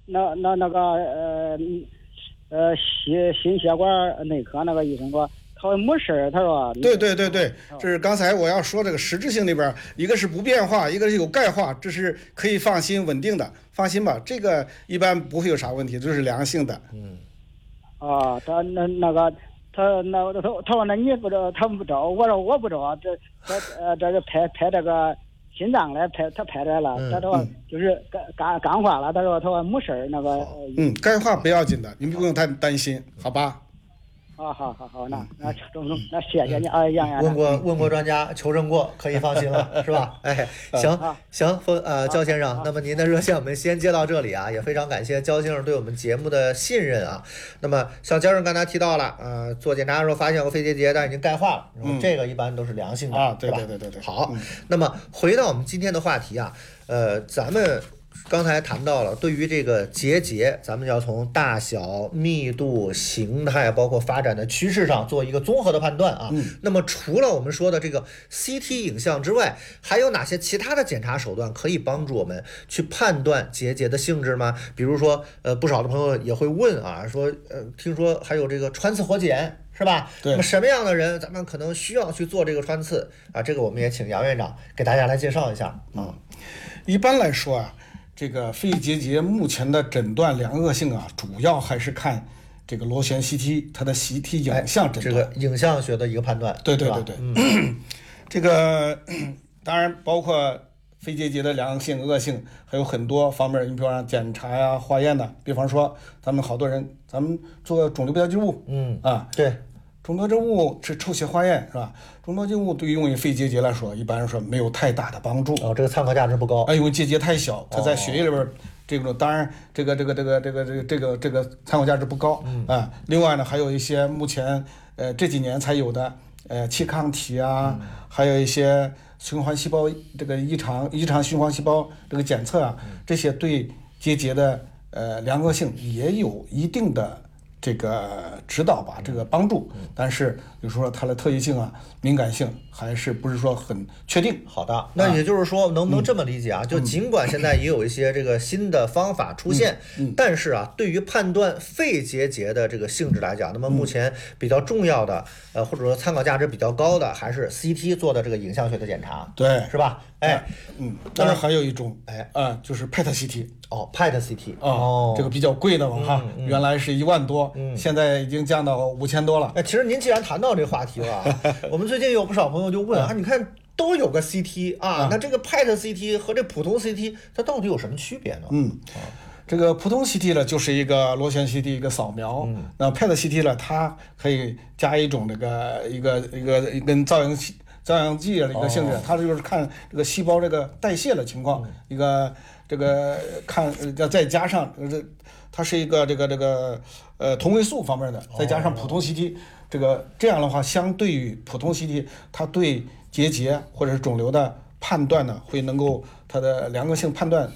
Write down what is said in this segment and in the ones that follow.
心血管内科那个医生说他没事，他说对，这是刚才我要说这个实质性里边，一个是不变化，一个是有钙化，这是可以放心稳定的，放心吧，这个一般不会有啥问题，就是良性的。 他说那你不知道，他不知道，我说我不知道，这是拍这个心脏来他拍出来了，他说就是肝化了，他说没事那个。 肝化不要紧的，你们不用太担心，好吧？ 好，那谢谢你啊，杨院长。 问过专家，求证过，可以放心了，是吧？哎，行，焦先生，那么您的热线我们先接到这里啊，也非常感谢焦先生对我们节目的信任啊。那么像焦先生刚才提到了，做检查的时候发现有肺结节，但已经钙化了，这个一般都是良性的啊， 对。 好，那么回到我们今天的话题啊，咱们刚才谈到了，对于这个结节，咱们要从大小、密度、形态，包括发展的趋势上做一个综合的判断啊。那么除了我们说的这个 CT 影像之外，还有哪些其他的检查手段可以帮助我们去判断结节的性质吗？比如说，不少的朋友也会问啊，说，听说还有这个穿刺活检。是吧？ 对。 那么什么样的人咱们可能需要去做这个穿刺啊？这个我们也请杨院长给大家来介绍一下啊。 一般来说啊，这个肺结节目前的诊断良恶性啊，主要还是看这个螺旋 CT 它的 CT 影像诊断， 这个影像学的一个判断。 对。这个当然包括肺结节的良性恶性，还有很多方面，你比方说检查呀、化验的，比方说咱们好多人，咱们做肿瘤标记物， 对。 肿瘤标记物是抽血化验是吧？肿瘤标记物对于用于肺结节来说，一般来说没有太大的帮助。 这个参考价值不高。 因为结节太小，它在血液里边，这种当然这个参考价值不高另外呢，还有一些目前这几年才有的气抗体啊，还有一些循环细胞这个异常循环细胞这个检测啊，这些对结节的良恶性也有一定的这个指导吧，这个帮助，但是有时候它的特异性啊、敏感性还是不是说很确定。 好的，那也就是说，能不能这么理解啊？就尽管现在也有一些这个新的方法出现，但是啊，对于判断肺结节的这个性质来讲，那么目前比较重要的，或者说参考价值比较高的，还是 CT 做的这个影像学的检查， 对， 是吧？ 当然还有一种，就是 PET CT。 PET CT 这个比较贵的嘛哈，原来是1万多，现在已经降到5000多了。 其实您既然谈到这个话题了，我们最近有不少朋友就问你看都有个 CT 那这个 PET CT 和这普通 CT 它到底有什么区别呢？ 这个普通 CT 呢，就是一个螺旋 CT 一个扫描，那 PET CT 呢，它可以加一种这个一个跟造影剂的一个性质，它就是看这个细胞这个代谢的情况，一个这个看再加上它是一个这个同位素方面的，再加上普通 CT，这样的话，相对于普通 CT， 它对结节或者是肿瘤的判断呢，会能够它的良恶性判断。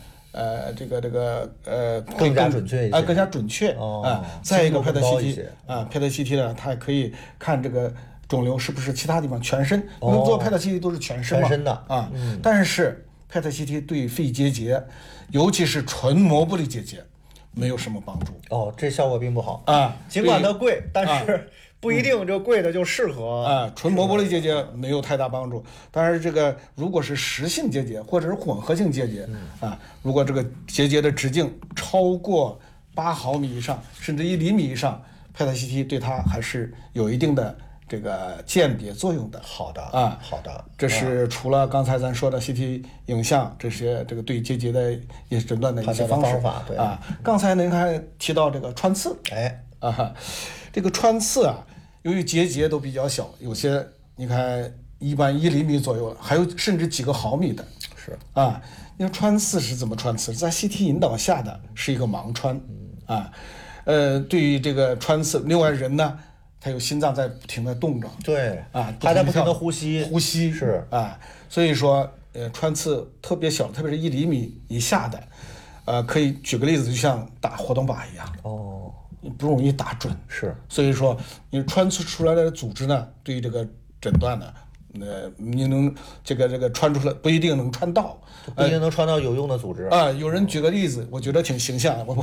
更加准确一些， 更加准确再一个 PET CT，PET CT 呢，它也可以看这个肿瘤是不是其他地方全身，因为做 PET CT 都是全身嘛， 全身的但是 PET CT 对肺结节，尤其是纯膜玻璃结节，没有什么帮助。 这效果并不好尽管它贵，但是不一定这贵的就适合纯膜玻璃结节没有太大帮助。但是这个如果是实性结节或者是混合性结节如果这个结节的直径超过8毫米以上，甚至1厘米以上，PET CT 对它还是有一定的这个鉴别作用的。 好的好的， 这是除了刚才咱说的 CT 影像这些这个对结节的也诊断的一些方法对刚才您还提到这个穿刺，这个穿刺由于结节都比较小，有些你看一般1厘米左右，还有甚至几个毫米的， 是因为穿刺是怎么穿刺？在 CT 引导下的是一个盲穿对于这个穿刺，另外人呢，他有心脏在不停的动着， 对他在不停的呼吸是所以说穿刺特别小，特别是1厘米以下的，可以举个例子，就像打活动靶一样不容易打准， 是， 所以说你穿刺出来的组织呢，对于这个诊断呢，你能这个穿出来不一定能穿到， 不一定能穿到有用的组织有人举个例子，我觉得挺形象的，